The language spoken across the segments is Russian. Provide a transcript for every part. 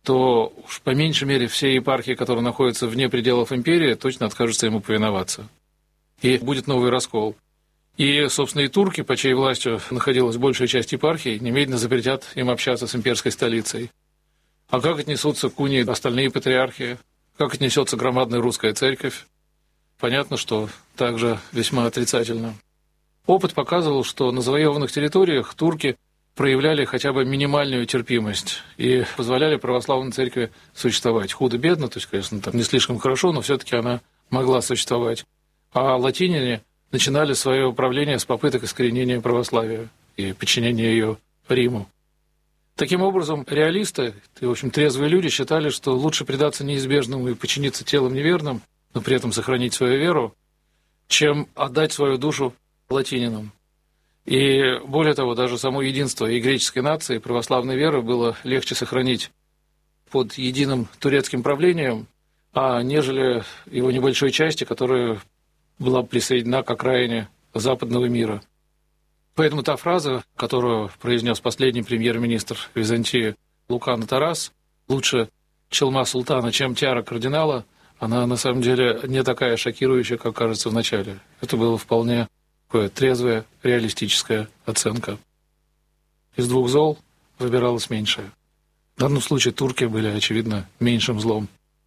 то уж по меньшей мере все епархии, которые находятся вне пределов империи, точно откажутся ему повиноваться. И будет новый раскол. И, собственно, и турки, по чьей властью находилась большая часть епархий, немедленно запретят им общаться с имперской столицей. А как отнесутся к унии остальные патриархи? Как отнесется громадная русская церковь? Понятно, что также весьма отрицательно. Опыт показывал, что на завоеванных территориях турки проявляли хотя бы минимальную терпимость и позволяли православной церкви существовать. Худо-бедно, то есть, конечно, там не слишком хорошо, но все-таки она могла существовать. А латиняне начинали свое управление с попыток искоренения православия и подчинения ее Риму. Таким образом, реалисты и, в общем, трезвые люди считали, что лучше предаться неизбежному и подчиниться телом неверным, но при этом сохранить свою веру, чем отдать свою душу латинянам. И более того, даже само единство и греческой нации, и православной веры было легче сохранить под единым турецким правлением, нежели его небольшой части, которая была присоединена к окраине западного мира. Поэтому та фраза, которую произнес последний премьер-министр Византии Лукан Тарас, «Лучше челма султана, чем тиара кардинала», она на самом деле не такая шокирующая, как кажется вначале. Это была вполне такая трезвая, реалистическая оценка. Из двух зол выбиралось меньшее. В данном случае турки были, очевидно, меньшим злом.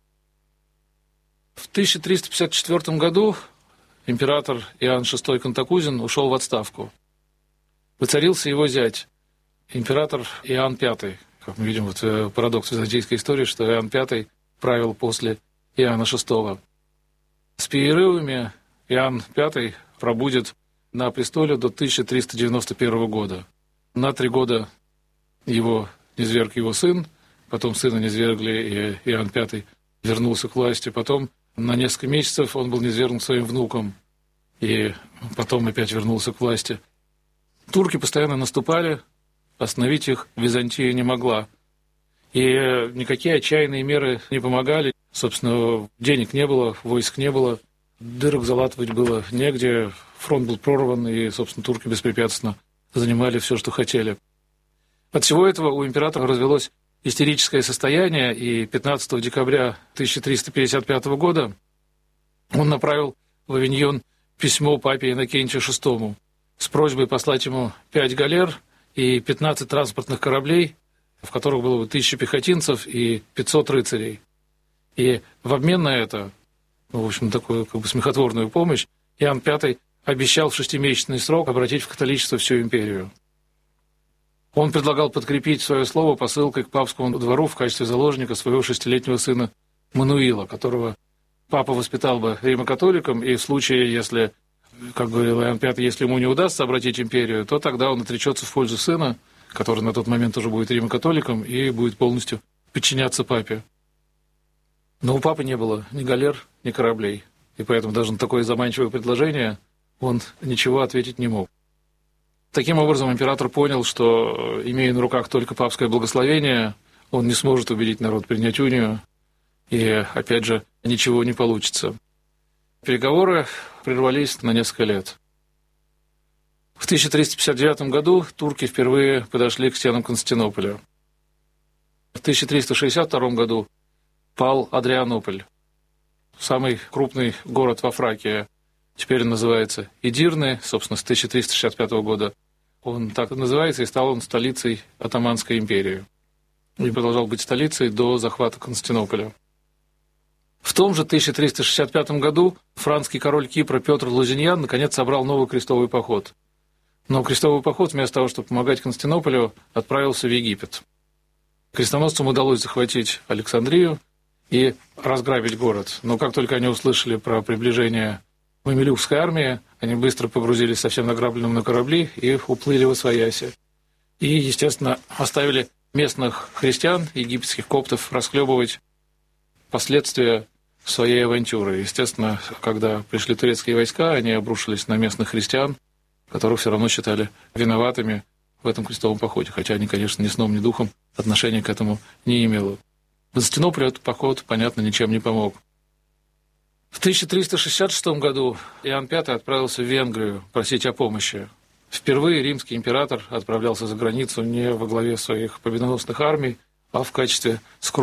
В 1354 году император Иоанн VI Кантакузин ушел в отставку. Воцарился его зять, император Иоанн V. Как мы видим, парадокс византийской истории, что Иоанн V правил после Иоанна VI. С перерывами Иоанн V пробудет на престоле до 1391 года. На 3 года его низверг его сын, потом сына низвергли, и Иоанн V вернулся к власти. Потом на несколько месяцев он был низвергнут своим внуком, и потом опять вернулся к власти. Турки постоянно наступали, остановить их Византия не могла. И никакие отчаянные меры не помогали. Собственно, денег не было, войск не было, дырок залатывать было негде, фронт был прорван, и, собственно, турки беспрепятственно занимали все, что хотели. От всего этого у императора развелось истерическое состояние, и 15 декабря 1355 года он направил в Авиньон письмо папе Иннокентию VI с просьбой послать ему 5 галер и 15 транспортных кораблей, в которых было бы 1000 пехотинцев и 500 рыцарей. И в обмен на это, в общем, такую смехотворную помощь, Иоанн V обещал в 6-месячный срок обратить в католичество всю империю. Он предлагал подкрепить свое слово посылкой к папскому двору в качестве заложника своего 6-летнего сына Мануила, которого папа воспитал бы римокатоликом, и в случае, если, как говорил Иоанн V, если ему не удастся обратить империю, то тогда он отречется в пользу сына, который на тот момент уже будет римокатоликом и будет полностью подчиняться папе. Но у папы не было ни галер, ни кораблей, и поэтому даже на такое заманчивое предложение он ничего ответить не мог. Таким образом, император понял, что, имея на руках только папское благословение, он не сможет убедить народ принять унию, и, опять же, ничего не получится. Переговоры прервались на несколько лет. В 1359 году турки впервые подошли к стенам Константинополя. В 1362 году пал Адрианополь, самый крупный город во Фракии. Теперь он называется Эдирне, собственно, с 1365 года. Он так и называется, и стал он столицей Отtomанской империи. И продолжал быть столицей до захвата Константинополя. В том же 1365 году франкский король Кипра Петр Лузиньян наконец собрал новый крестовый поход. Но крестовый поход, вместо того, чтобы помогать Константинополю, отправился в Египет. Крестоносцам удалось захватить Александрию и разграбить город. Но как только они услышали про приближение мамилюкской армии, они быстро погрузились со всем награбленным на корабли и уплыли восвояси. И, естественно, оставили местных христиан, египетских коптов, расхлебывать последствия своей авантюры. Естественно, когда пришли турецкие войска, они обрушились на местных христиан, которых все равно считали виноватыми в этом крестовом походе, хотя они, конечно, ни сном, ни духом отношения к этому не имели. Константинополю этот поход, понятно, ничем не помог. В 1366 году Иоанн V отправился в Венгрию просить о помощи. Впервые римский император отправлялся за границу не во главе своих победоносных армий, а в качестве скромного